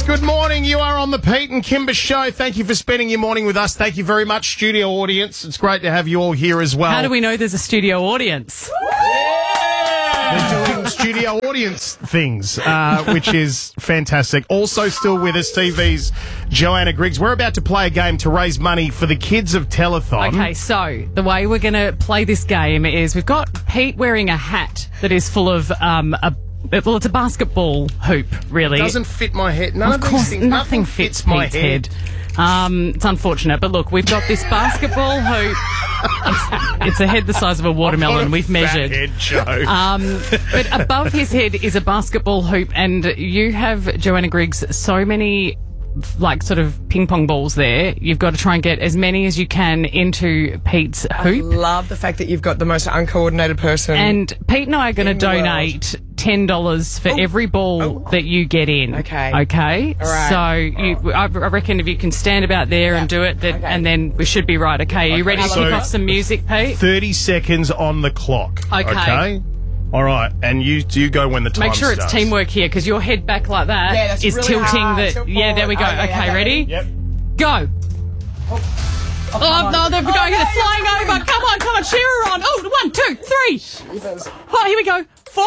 Good morning. You are on the Pete and Kimber Show. Thank you for spending your morning with us. Thank you very much, studio audience. It's great to have you all here as well. How do we know there's a studio audience? We're doing studio audience things, which is fantastic. Also still with us, TV's Joanna Griggs. We're about to play a game to raise money for the kids of Telethon. Okay, so the way we're going to play this game is we've got Pete wearing a hat that is full of it's a basketball hoop, really. It doesn't fit my head. None of course, these things, nothing fits my head. It's unfortunate, but look, we've got this basketball hoop. It's a head the size of a watermelon. We've measured. Fat head, Joe. But above his head is a basketball hoop, and you have, Joanna Griggs, so many sort of ping pong balls there. You've got to try and get as many as you can into Pete's hoop. I love the fact that you've got the most uncoordinated person. And Pete and I are going to donate $10 for every ball that you get in. Okay. Okay? All right. So I reckon if you can stand about there and do it, and then we should be right. Okay, are you ready to kick off some music, Pete? 30 seconds on the clock. Okay. All right, and you go when the time Make sure starts. it's teamwork here, because your head back like that is really tilting hard. the... Yeah, there we go. Okay, ready? Yep. Go. Oh, no, they're going, they're flying over. Come on, cheer her on. Oh, 1, 2, 3. Oh, here we go. 4,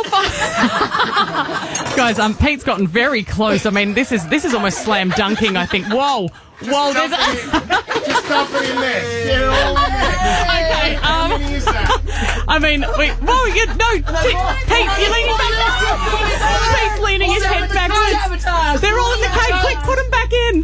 5. Guys, Pete's gotten very close. I mean, this is almost slam dunking, I think. Whoa, there's Just stuff it in there. Get it all in there. Okay, How many is that? I mean, wait, Pete, you're leaning back. Pete's leaning his head backwards. They're all in the cage. Quick, put them back in.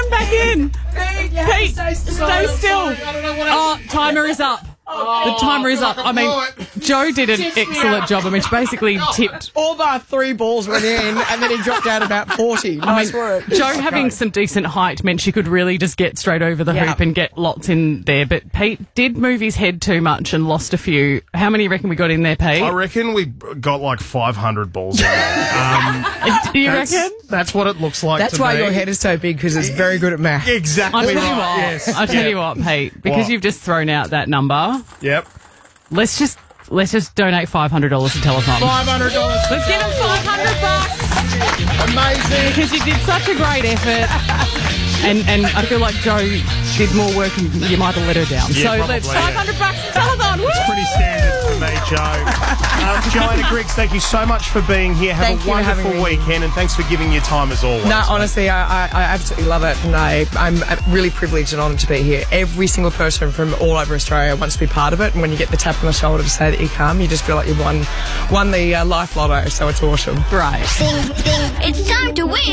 Pete, stay still. Oh, timer is up. The timer is up. I mean, Joe did an excellent job. I mean, she basically tipped. All but 3 balls went in, and then he dropped out about 40. Nice work. Joe having some decent height meant she could really just get straight over the hoop and get lots in there. But Pete did move his head too much and lost a few. How many reckon we got in there, Pete? I reckon we got like 500 balls in there. Do you reckon? That's what it looks like. That's to why me. your head is so big, because it's very good at math. Exactly I'll tell right. you what. Yes. I'll tell you what, Pete. Because you've just thrown out that number. Yep. Let's just donate $500 to Telethon. $500. Let's get him $500. Amazing. Because you did such a great effort. And I feel like Joe did more work and you might have let her down. Yeah, so let's probably, $500 to Telethon. Woo! It's pretty standard for me, Joe. Joanna Griggs, thank you so much for being here. Have a wonderful weekend, and thanks for giving your time as always. No, honestly, I absolutely love it, and I'm really privileged and honoured to be here. Every single person from all over Australia wants to be part of it, and when you get the tap on the shoulder to say that you come, you just feel like you've won the life lotto, so it's awesome. Right. Ding, ding, it's time to win.